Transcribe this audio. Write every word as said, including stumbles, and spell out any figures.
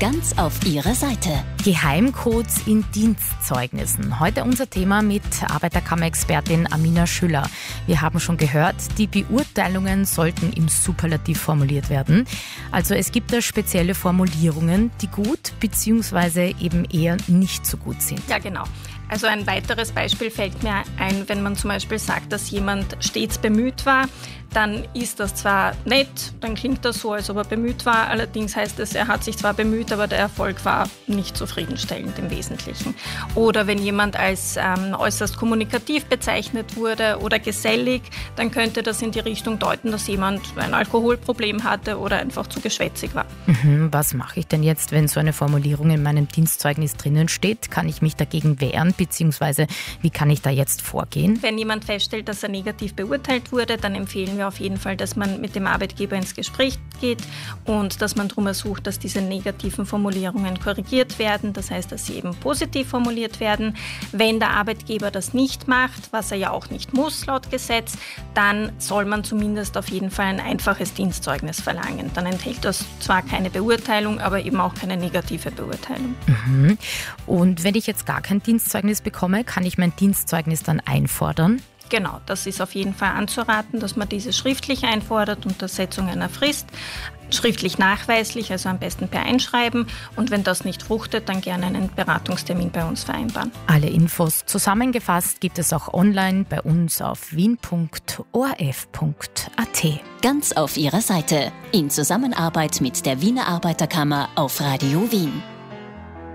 Ganz auf ihrer Seite. Geheimcodes in Dienstzeugnissen. Heute unser Thema mit Arbeiterkammerexpertin Amina Schüller. Wir haben schon gehört, die Beurteilungen sollten im Superlativ formuliert werden. Also es gibt da spezielle Formulierungen, die gut bzw. eben eher nicht so gut sind. Ja, genau. Also ein weiteres Beispiel fällt mir ein, wenn man zum Beispiel sagt, dass jemand stets bemüht war, dann ist das zwar nett, dann klingt das so, als ob er bemüht war, allerdings heißt es, er hat sich zwar bemüht, aber der Erfolg war nicht zufriedenstellend im Wesentlichen. Oder wenn jemand als ähm, äußerst kommunikativ bezeichnet wurde oder gesellig, dann könnte das in die Richtung deuten, dass jemand ein Alkoholproblem hatte oder einfach zu geschwätzig war. Mhm, was mache ich denn jetzt, wenn so eine Formulierung in meinem Dienstzeugnis drinnen steht? Kann ich mich dagegen wehren, beziehungsweise wie kann ich da jetzt vorgehen? Wenn jemand feststellt, dass er negativ beurteilt wurde, dann empfehlen wir auf jeden Fall, dass man mit dem Arbeitgeber ins Gespräch geht und dass man darum ersucht, dass diese negativen Formulierungen korrigiert werden. Das heißt, dass sie eben positiv formuliert werden. Wenn der Arbeitgeber das nicht macht, was er ja auch nicht muss laut Gesetz, dann soll man zumindest auf jeden Fall ein einfaches Dienstzeugnis verlangen. Dann enthält das zwar keine Beurteilung, aber eben auch keine negative Beurteilung. Mhm. Und wenn ich jetzt gar kein Dienstzeugnis bekomme, kann ich mein Dienstzeugnis dann einfordern? Genau, das ist auf jeden Fall anzuraten, dass man diese schriftlich einfordert unter Setzung einer Frist, schriftlich nachweislich, also am besten per Einschreiben. Und wenn das nicht fruchtet, dann gerne einen Beratungstermin bei uns vereinbaren. Alle Infos zusammengefasst gibt es auch online bei uns auf wien punkt o r f punkt a t. Ganz auf ihrer Seite. In Zusammenarbeit mit der Wiener Arbeiterkammer auf Radio Wien.